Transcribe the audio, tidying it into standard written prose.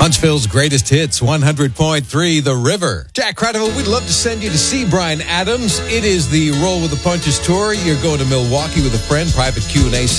Huntsville's greatest hits, 100.3 The River. Jack Cradle, we'd love to send you to see Bryan Adams. It is the Roll with the Punches tour. You're going to Milwaukee with a friend, private Q&A